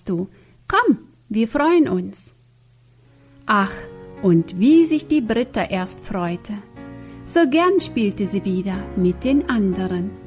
sagst du, komm, wir freuen uns. Ach, und wie sich die Britta erst freute. So gern spielte sie wieder mit den anderen.